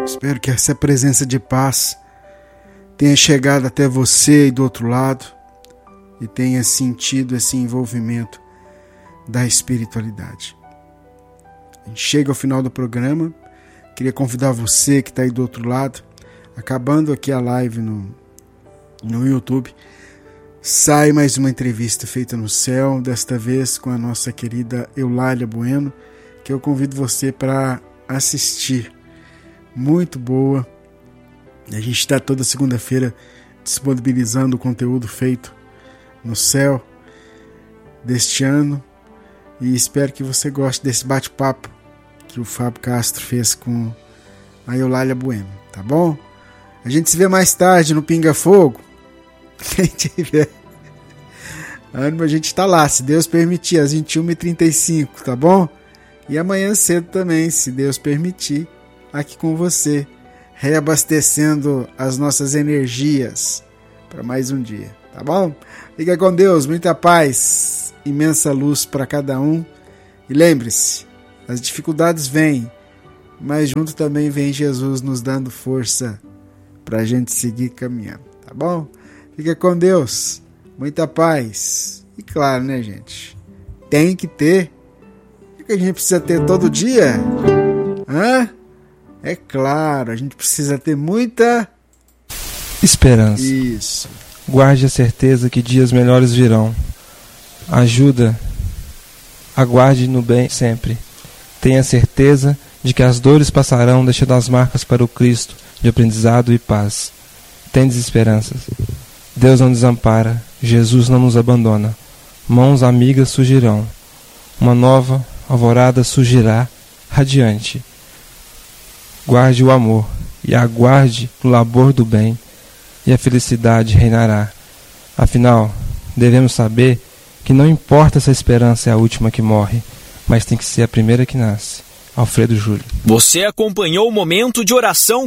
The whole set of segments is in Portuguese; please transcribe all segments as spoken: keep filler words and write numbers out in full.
Espero que essa presença de paz tenha chegado até você e do outro lado e tenha sentido esse envolvimento da espiritualidade. A gente chega ao final do programa. Queria convidar você que está aí do outro lado, acabando aqui a live no, no YouTube, sai mais uma entrevista feita no céu, desta vez com a nossa querida Eulália Bueno, que eu convido você para assistir. Muito boa. A gente está toda segunda-feira disponibilizando o conteúdo feito no céu deste ano e espero que você goste desse bate-papo que o Fábio Castro fez com a Eulália Bueno, tá bom? A gente se vê mais tarde no Pinga Fogo. Quem tiver ânimo, a gente tá lá, se Deus permitir, às vinte e uma e trinta e cinco, tá bom? E amanhã cedo também, se Deus permitir, aqui com você, reabastecendo as nossas energias para mais um dia, tá bom? Fica com Deus, muita paz, imensa luz para cada um. E lembre-se, as dificuldades vêm, mas junto também vem Jesus nos dando força para a gente seguir caminhando, tá bom? Fica com Deus, muita paz. E claro, né, gente? Tem que ter. O que a gente precisa ter todo dia? Hã? É claro, a gente precisa ter muita esperança. Isso. Guarde a certeza que dias melhores virão. Ajuda. Aguarde no bem sempre. Tenha certeza de que as dores passarão, deixando as marcas para o Cristo de aprendizado e paz. Tendes esperanças. Deus não desampara, Jesus não nos abandona. Mãos amigas surgirão. Uma nova alvorada surgirá radiante. Guarde o amor e aguarde o labor do bem, e a felicidade reinará. Afinal, devemos saber que não importa se a esperança é a última que morre, mas tem que ser a primeira que nasce. Alfredo Júlio. Você acompanhou o momento de oração?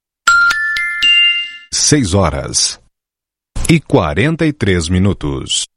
Seis horas e quarenta e três minutos.